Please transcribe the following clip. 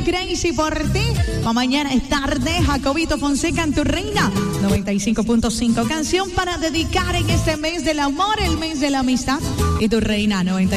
Crazy por ti. Mañana es tarde, Jacobito Fonseca en Tu Reina 95.5. Canción para dedicar en este mes del amor, el mes de la amistad. Y Tu Reina 95.